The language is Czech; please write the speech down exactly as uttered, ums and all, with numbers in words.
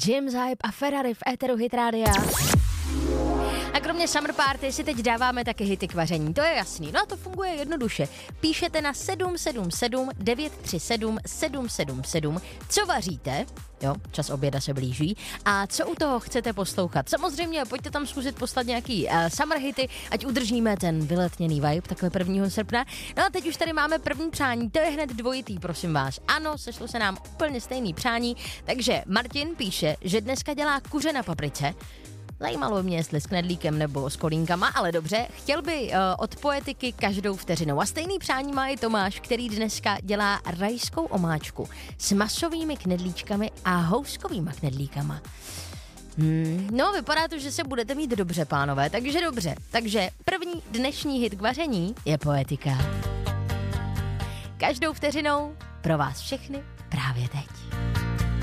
James Hype a Ferrari v éteru Hit Rádia. A kromě Summer Party si teď dáváme taky hity k vaření, to je jasný. No a to funguje jednoduše. Píšete na sedm sedm sedm devět tři sedm sedm sedm sedm, co vaříte, jo, čas oběda se blíží, a co u toho chcete poslouchat. Samozřejmě pojďte tam zkusit poslat nějaký uh, summer hity, ať udržíme ten vyletněný vibe takhle prvního srpna. No a teď už tady máme první přání, to je hned dvojitý, prosím vás. Ano, sešlo se nám úplně stejný přání, takže Martin píše, že dneska dělá kuře na paprice. Zajímalo mě, jestli s knedlíkem nebo s kolínkama, ale dobře, chtěl by uh, od Poetiky každou vteřinou. A stejný přání má i Tomáš, který dneska dělá rajskou omáčku s masovými knedlíčkami a houskovýma knedlíkama. Hmm, no, vypadá to, že se budete mít dobře, pánové, takže dobře. Takže první dnešní hit k vaření je Poetika. Každou vteřinou pro vás všechny právě teď.